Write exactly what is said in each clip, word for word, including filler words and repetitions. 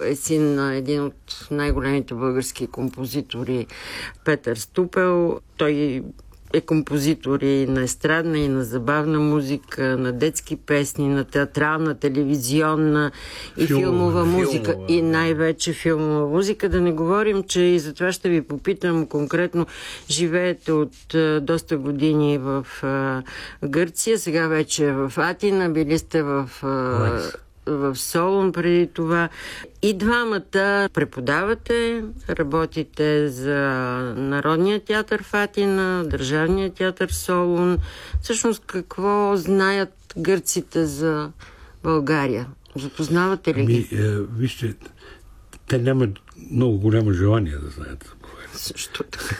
е син на един от най-големите български композитори Петър Ступел. Той е композитор и на естрадна, и на забавна музика, на детски песни, на театрална, телевизионна и филмова, филмова музика. Филмова, и най-вече филмова музика. Да не говорим, че и за това ще ви попитам конкретно. Живеете от а, доста години в а, Гърция, сега вече в Атина, били сте в... А, в Солун преди това. И двамата преподавате, работите за Народния театър в Атина, Държавния театър в Солун. Всъщност какво знаят гърците за България? Запознавате ли ги? Ами, е, вижте, те нямат много голямо желание да знаят за България. Също така.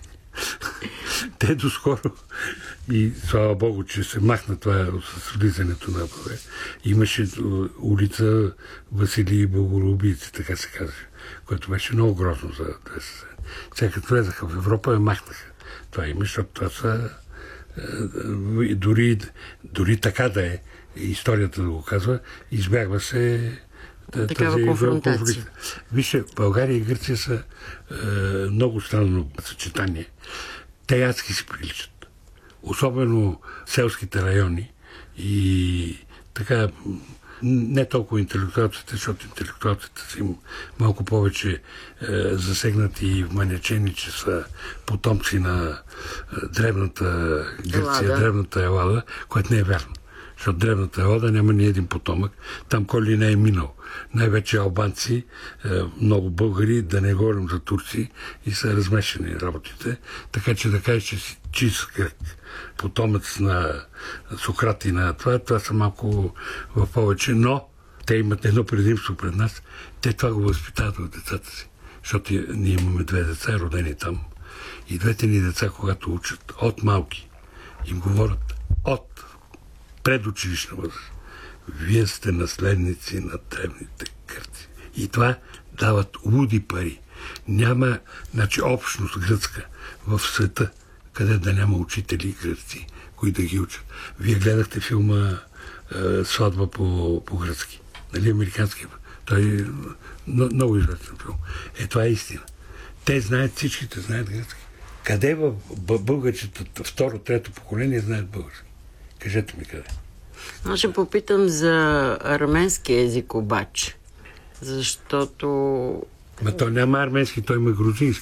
Те доскоро, и слава Богу, че се махна това с влизането на България. Имаше улица Василий Богородици, така се казва, което беше много грозно за две съседи. Сега като влезаха в Европа, я махнаха. Това има, защото това са дори, дори така да е, историята да го казва, избягва се такава конфронтация. Вижте, България и Гърция са е, много странно съчетание. Те адски си приличат. Особено селските райони и така не толкова интелектуалците, защото интелектуалците са им малко повече е, засегнати и вманячени, че са потомци на е, древната Гърция, Елада. древната Елада, което не е вярно. Защото древната Елада няма ни един потомък. Там кой ли не е минал. Най-вече албанци, много българи, да не говорим за турци, и са размешани работите. Така че да кажеш, че си чист грек, потомец на Сократ и на това, това са малко в повече, но те имат едно предимство пред нас. Те това го възпитават от децата си. Защото ние имаме две деца, родени там. И двете ни деца, когато учат от малки, им говорят от предучилищна възраст. Вие сте наследници на древните гърци. И това дават луди пари. Няма, значи, общност гръцка в света, къде да няма учители гръци, които да ги учат. Вие гледахте филма е, "Сватба по, по гръцки". Нали, американски? Той е много известен филм. Е, това е истина. Те знаят, всичките знаят гръцки. Къде в българчета, второ, трето поколение знаят български? Кажете ми къде. Аз ще попитам за арменски език обаче, защото... Ма той няма арменски, той има грузински.